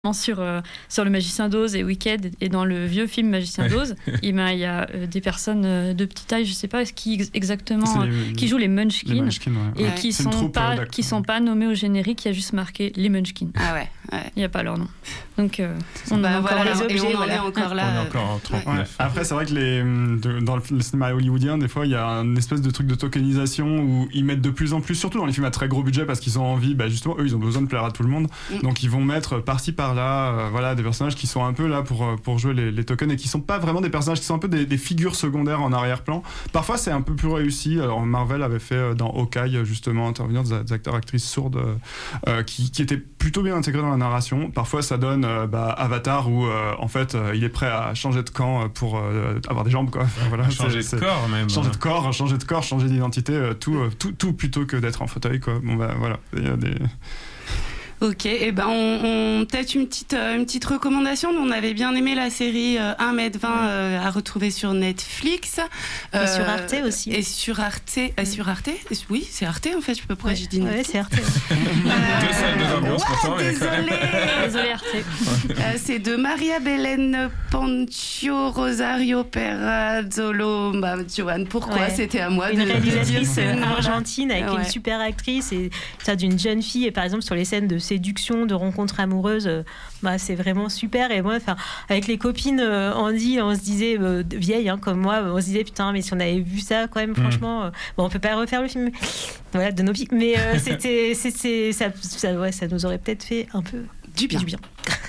sur le Magicien d'Oz et Wicked, et dans le vieux film Magicien d'Oz, il y a des personnes de petite taille, je sais pas qui exactement, qui jouent les Munchkins, et qui sont pas nommés au générique, il y a juste marqué les Munchkins. Ah ouais. Il n'y a pas leur nom. Donc on est encore là. Et on en est encore là. On est encore en 39. Après, c'est vrai que dans le cinéma hollywoodien, des fois, il y a une espèce de truc de tokenisation où ils mettent de plus en plus, surtout dans les films à très gros budget, parce qu'ils ont envie, justement, eux, ils ont besoin de plaire à tout le monde. Donc ils vont mettre par-ci par-là, des personnages qui sont un peu là pour jouer les tokens, et qui sont pas vraiment des personnages, qui sont un peu des figures secondaires en arrière-plan. Parfois, c'est un peu plus réussi. Alors Marvel avait fait dans Hawkeye, justement, intervenir des acteurs-actrices sourdes qui étaient plutôt bien intégrés dans la narration. Parfois, ça donne Avatar où en fait il est prêt à changer de camp pour avoir des jambes, quoi. Voilà, changer de corps même. Changer de corps, changer d'identité, tout plutôt que d'être en fauteuil, quoi. Bon voilà, il y a des... Ok, et on peut-être une petite recommandation. Nous, on avait bien aimé la série 1m20 à retrouver sur Netflix. Et sur Arte aussi. Et sur Arte. Sur Arte. Oui, c'est Arte en fait. Je sais pas pourquoi j'ai dit Netflix. Ouais, c'est Arte. Deux salles, deux ambiances. Désolée, Arte. C'est de Maria Belén Pancho, Rosario Perazzolo, Joanne. Pourquoi c'était à moi une réalisatrice argentine avec une super actrice, et ça d'une jeune fille, et par exemple sur les scènes de séduction, de rencontres amoureuses, c'est vraiment super. Et moi, avec les copines, on se disait, vieilles comme moi, on se disait putain, mais si on avait vu ça quand même, franchement, on peut pas refaire le film, voilà, de nos vies, mais ça nous aurait peut-être fait un peu du bien.